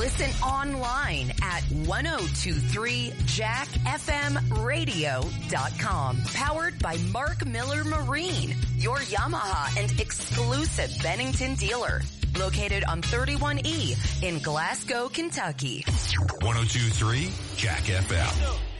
Listen online at 1023jackfmradio.com. Powered by Mark Miller Marine, your Yamaha and exclusive Bennington dealer. Located on 31E in Glasgow, Kentucky. 1023 Jack FM.